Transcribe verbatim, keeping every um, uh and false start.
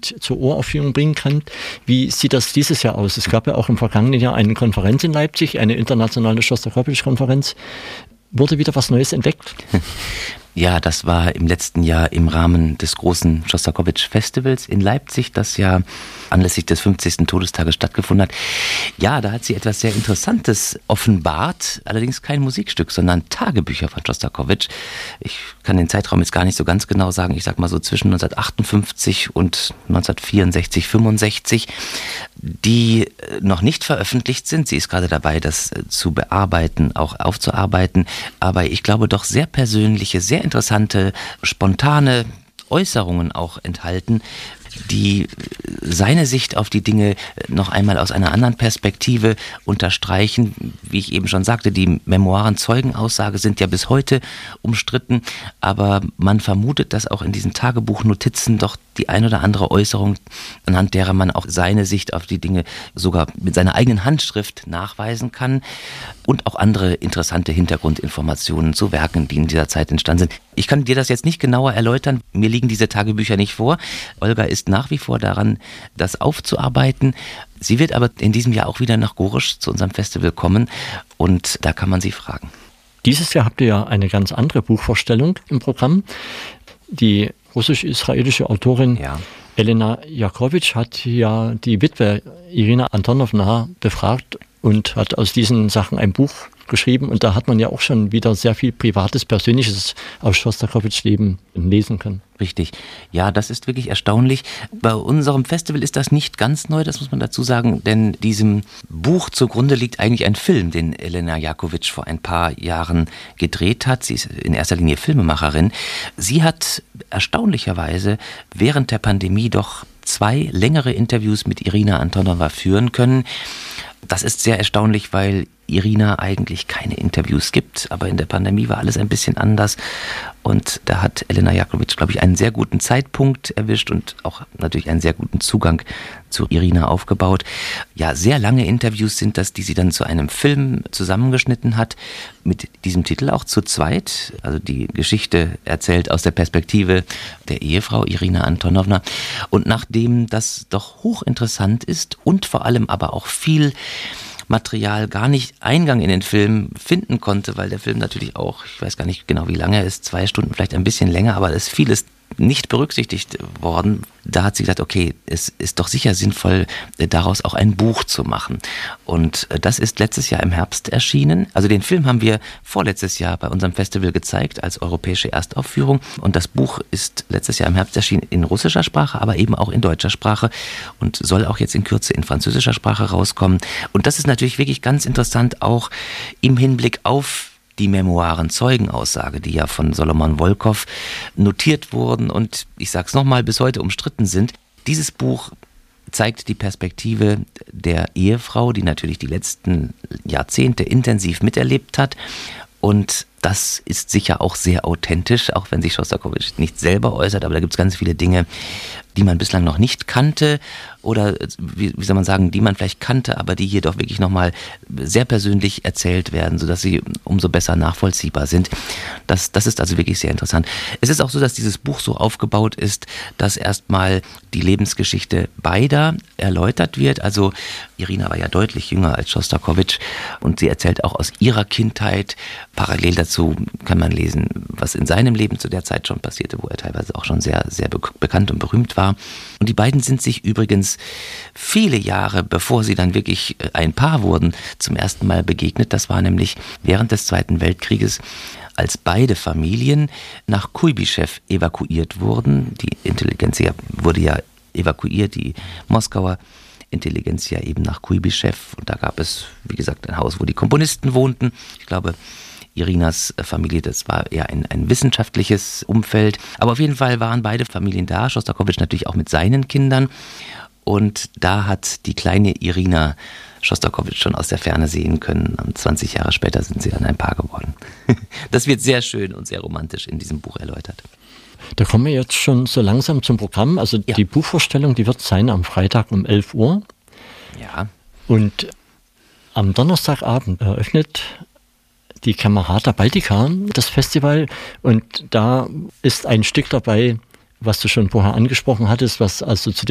und zur Uraufführung bringen kann. Wie sieht das dieses Jahr aus? Es gab ja auch im vergangenen Jahr eine Konferenz in Leipzig, eine internationale Schostakowitsch-Konferenz. Wurde wieder was Neues entdeckt? Ja, das war im letzten Jahr im Rahmen des großen Schostakowitsch-Festivals in Leipzig, das ja anlässlich des fünfzigsten Todestages stattgefunden hat. Ja, da hat sie etwas sehr Interessantes offenbart, allerdings kein Musikstück, sondern Tagebücher von Schostakowitsch. Ich kann den Zeitraum jetzt gar nicht so ganz genau sagen, ich sag mal so zwischen neunzehnhundertachtundfünfzig und neunzehnhundertvierundsechzig, fünfundsechzig, die noch nicht veröffentlicht sind. Sie ist gerade dabei, das zu bearbeiten, auch aufzuarbeiten, aber ich glaube doch sehr persönliche, sehr interessante, spontane Äußerungen auch enthalten, die seine Sicht auf die Dinge noch einmal aus einer anderen Perspektive unterstreichen. Wie ich eben schon sagte, die Memoiren-Zeugenaussage sind ja bis heute umstritten, aber man vermutet, dass auch in diesen Tagebuchnotizen doch die ein oder andere Äußerung, anhand derer man auch seine Sicht auf die Dinge sogar mit seiner eigenen Handschrift nachweisen kann und auch andere interessante Hintergrundinformationen zu Werken, die in dieser Zeit entstanden sind. Ich kann dir das jetzt nicht genauer erläutern, mir liegen diese Tagebücher nicht vor. Olga ist nach wie vor daran, das aufzuarbeiten. Sie wird aber in diesem Jahr auch wieder nach Gorisch zu unserem Festival kommen und da kann man sie fragen. Dieses Jahr habt ihr ja eine ganz andere Buchvorstellung im Programm. Die russisch-israelische Autorin ja. Elena Jakowitsch hat ja die Witwe Irina Antonowna befragt und hat aus diesen Sachen ein Buch geschrieben. Und da hat man ja auch schon wieder sehr viel Privates, Persönliches aus Schostakowitschs Leben lesen können. Richtig. Ja, das ist wirklich erstaunlich. Bei unserem Festival ist das nicht ganz neu, das muss man dazu sagen, denn diesem Buch zugrunde liegt eigentlich ein Film, den Elena Jakowitsch vor ein paar Jahren gedreht hat. Sie ist in erster Linie Filmemacherin. Sie hat erstaunlicherweise während der Pandemie doch zwei längere Interviews mit Irina Antonowna führen können. Das ist sehr erstaunlich, weil Irina eigentlich keine Interviews gibt, aber in der Pandemie war alles ein bisschen anders und da hat Elena Jakowitsch, glaube ich, einen sehr guten Zeitpunkt erwischt und auch natürlich einen sehr guten Zugang zu Irina aufgebaut. Ja, sehr lange Interviews sind das, die sie dann zu einem Film zusammengeschnitten hat, mit diesem Titel auch zu zweit, also die Geschichte erzählt aus der Perspektive der Ehefrau Irina Antonowna. Und nachdem das doch hochinteressant ist und vor allem aber auch viel Material gar nicht Eingang in den Film finden konnte, weil der Film natürlich auch, ich weiß gar nicht genau wie lange er ist, zwei Stunden, vielleicht ein bisschen länger, aber es ist vieles nicht berücksichtigt worden. Da hat sie gesagt, okay, es ist doch sicher sinnvoll, daraus auch ein Buch zu machen. Und das ist letztes Jahr im Herbst erschienen. Also den Film haben wir vorletztes Jahr bei unserem Festival gezeigt als europäische Erstaufführung. Und das Buch ist letztes Jahr im Herbst erschienen in russischer Sprache, aber eben auch in deutscher Sprache und soll auch jetzt in Kürze in französischer Sprache rauskommen. Und das ist natürlich wirklich ganz interessant, auch im Hinblick auf die Memoiren-Zeugenaussage, die ja von Solomon Wolkow notiert wurden und, ich sage es nochmal, bis heute umstritten sind. Dieses Buch zeigt die Perspektive der Ehefrau, die natürlich die letzten Jahrzehnte intensiv miterlebt hat. Und das ist sicher auch sehr authentisch, auch wenn sich Schostakowitsch nicht selber äußert, aber da gibt es ganz viele Dinge, die man bislang noch nicht kannte oder wie, wie soll man sagen, die man vielleicht kannte, aber die hier doch wirklich nochmal sehr persönlich erzählt werden, sodass sie umso besser nachvollziehbar sind. Das, das ist also wirklich sehr interessant. Es ist auch so, dass dieses Buch so aufgebaut ist, dass erstmal die Lebensgeschichte beider erläutert wird. Also Irina war ja deutlich jünger als Schostakowitsch und sie erzählt auch aus ihrer Kindheit. Parallel dazu kann man lesen, was in seinem Leben zu der Zeit schon passierte, wo er teilweise auch schon sehr, sehr be- bekannt und berühmt war. Und die beiden sind sich übrigens viele Jahre, bevor sie dann wirklich ein Paar wurden, zum ersten Mal begegnet. Das war nämlich während des Zweiten Weltkrieges, als beide Familien nach Kuibyschew evakuiert wurden. Die Intelligenzia wurde ja evakuiert, die Moskauer Intelligenzia eben nach Kuibyschew. Und da gab es, wie gesagt, ein Haus, wo die Komponisten wohnten. Ich glaube, Irinas Familie, das war eher ein, ein wissenschaftliches Umfeld. Aber auf jeden Fall waren beide Familien da, Schostakowitsch natürlich auch mit seinen Kindern. Und da hat die kleine Irina Schostakowitsch schon aus der Ferne sehen können. Und zwanzig Jahre später sind sie dann ein Paar geworden. Das wird sehr schön und sehr romantisch in diesem Buch erläutert. Da kommen wir jetzt schon so langsam zum Programm. Also ja. Die Buchvorstellung, die wird sein am Freitag um elf Uhr. Ja. Und am Donnerstagabend eröffnet die Camerata Baltica das Festival. Und da ist ein Stück dabei, was du schon vorher angesprochen hattest, was also zu